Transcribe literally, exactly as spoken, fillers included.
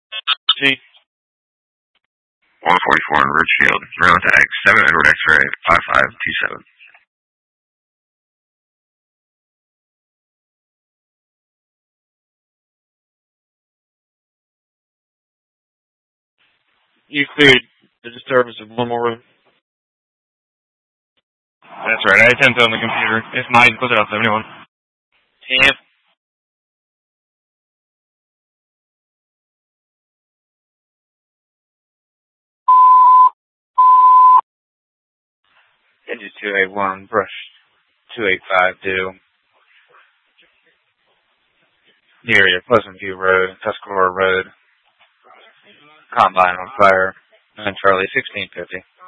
See? one forty-four in Richfield. Round tag, seven Edward X-ray, five five two seven. You cleared the disturbance of one more room. That's right, I attempted on the computer. If not, you put it out seventy-one. Ten. Engine two eight one, brush two eight five two. Near your Pleasant View Road, Tuscarora Road. Combine on fire. nine Charlie sixteen fifty.